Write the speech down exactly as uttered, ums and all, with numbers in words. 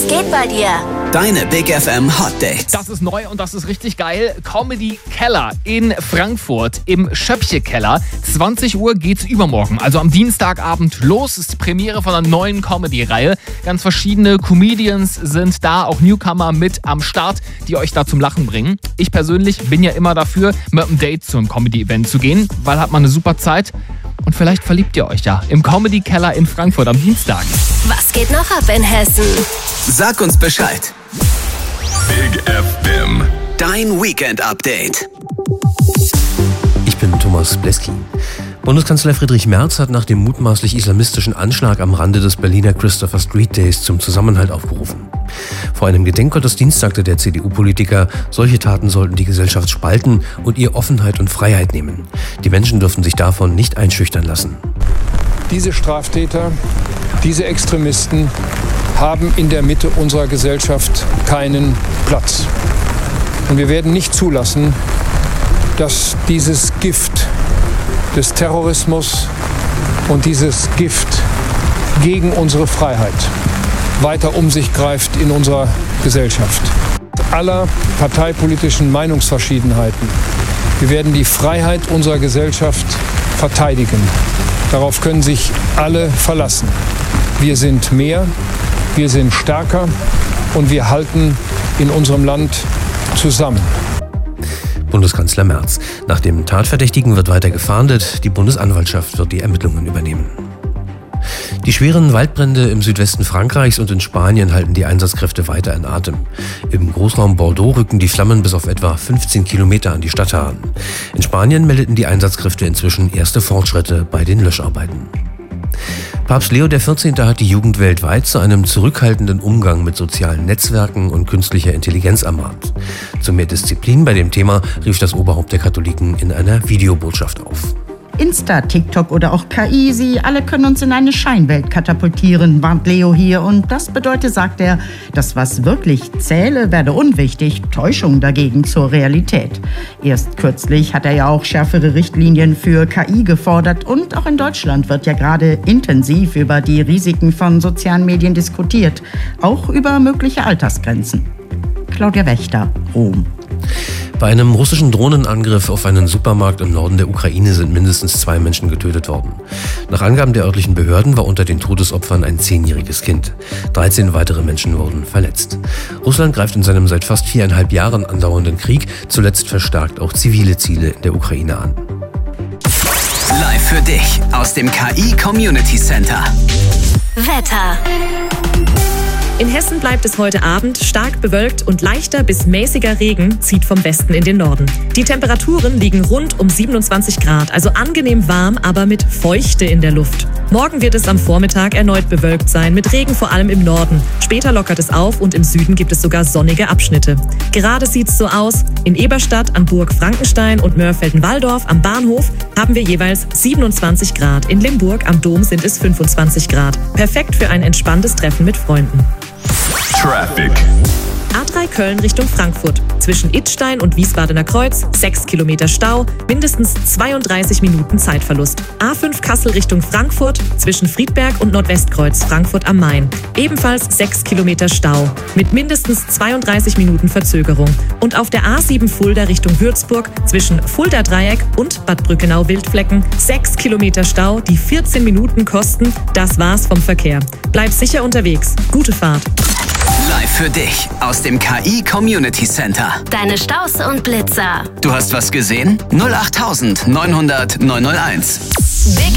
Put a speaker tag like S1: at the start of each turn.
S1: geht bei dir?
S2: Deine Big F M Hot Dates.
S3: Das ist neu und das ist richtig geil. Comedy Keller in Frankfurt im Schöppche-Keller. zwanzig Uhr geht's übermorgen, also am Dienstagabend los. Ist die Premiere von einer neuen Comedy-Reihe. Ganz verschiedene Comedians sind da, auch Newcomer mit am Start, die euch da zum Lachen bringen. Ich persönlich bin ja immer dafür, mit einem Date zu einem Comedy-Event zu gehen, weil hat man eine super Zeit. Und vielleicht verliebt ihr euch ja im Comedy Keller in Frankfurt am Dienstag.
S1: Was geht noch ab in Hessen?
S2: Sag uns Bescheid.
S4: Big F M.
S2: Dein Weekend-Update.
S5: Ich bin Thomas Bleski. Bundeskanzler Friedrich Merz hat nach dem mutmaßlich islamistischen Anschlag am Rande des Berliner Christopher Street Days zum Zusammenhalt aufgerufen. Vor einem Gedenkgottesdienst sagte der C D U-Politiker, solche Taten sollten die Gesellschaft spalten und ihr Offenheit und Freiheit nehmen. Die Menschen dürfen sich davon nicht einschüchtern lassen.
S6: Diese Straftäter, diese Extremisten haben in der Mitte unserer Gesellschaft keinen Platz. Und wir werden nicht zulassen, dass dieses Gift des Terrorismus und dieses Gift gegen unsere Freiheit weiter um sich greift in unserer Gesellschaft. Aller parteipolitischen Meinungsverschiedenheiten. Wir werden die Freiheit unserer Gesellschaft verteidigen. Darauf können sich alle verlassen. Wir sind mehr, wir sind stärker und wir halten in unserem Land zusammen.
S5: Bundeskanzler Merz. Nach dem Tatverdächtigen wird weiter gefahndet. Die Bundesanwaltschaft wird die Ermittlungen übernehmen. Die schweren Waldbrände im Südwesten Frankreichs und in Spanien halten die Einsatzkräfte weiter in Atem. Im Großraum Bordeaux rücken die Flammen bis auf etwa fünfzehn Kilometer an die Stadt heran. In Spanien meldeten die Einsatzkräfte inzwischen erste Fortschritte bei den Löscharbeiten. Papst Leo der vierzehnte hat die Jugend weltweit zu einem zurückhaltenden Umgang mit sozialen Netzwerken und künstlicher Intelligenz ermahnt. Zu mehr Disziplin bei dem Thema rief das Oberhaupt der Katholiken in einer Videobotschaft auf.
S7: Insta, TikTok oder auch K I, sie alle können uns in eine Scheinwelt katapultieren, warnt Leo hier. Und das bedeutet, sagt er, das, was wirklich zähle, werde unwichtig, Täuschung dagegen zur Realität. Erst kürzlich hat er ja auch schärfere Richtlinien für K I gefordert. Und auch in Deutschland wird ja gerade intensiv über die Risiken von sozialen Medien diskutiert, auch über mögliche Altersgrenzen. Claudia Wächter, Rom.
S5: Bei einem russischen Drohnenangriff auf einen Supermarkt im Norden der Ukraine sind mindestens zwei Menschen getötet worden. Nach Angaben der örtlichen Behörden war unter den Todesopfern ein zehnjähriges Kind. dreizehn weitere Menschen wurden verletzt. Russland greift in seinem seit fast viereinhalb Jahren andauernden Krieg zuletzt verstärkt auch zivile Ziele in der Ukraine an.
S2: Live für dich aus dem K I Community Center.
S1: Wetter.
S8: In Hessen bleibt es heute Abend stark bewölkt und leichter bis mäßiger Regen zieht vom Westen in den Norden. Die Temperaturen liegen rund um siebenundzwanzig Grad, also angenehm warm, aber mit Feuchte in der Luft. Morgen wird es am Vormittag erneut bewölkt sein, mit Regen vor allem im Norden. Später lockert es auf und im Süden gibt es sogar sonnige Abschnitte. Gerade sieht es so aus, in Eberstadt, an Burg Frankenstein und Mörfelden-Walldorf am Bahnhof haben wir jeweils siebenundzwanzig Grad. In Limburg am Dom sind es fünfundzwanzig Grad. Perfekt für ein entspanntes Treffen mit Freunden.
S4: Traffic.
S8: A drei Köln Richtung Frankfurt. Zwischen Idstein und Wiesbadener Kreuz sechs Kilometer Stau, mindestens zweiunddreißig Minuten Zeitverlust. A fünf Kassel Richtung Frankfurt, zwischen Friedberg und Nordwestkreuz Frankfurt am Main. Ebenfalls sechs Kilometer Stau, mit mindestens zweiunddreißig Minuten Verzögerung. Und auf der A sieben Fulda Richtung Würzburg, zwischen Fulda Dreieck und Bad Brückenau-Wildflecken sechs Kilometer Stau, die vierzehn Minuten kosten. Das war's vom Verkehr. Bleib sicher unterwegs. Gute Fahrt.
S2: Live für dich aus dem K I Community Center.
S1: Deine Staus und Blitzer.
S2: Du hast was gesehen? null acht neunhundert neunhunderteins.
S1: Big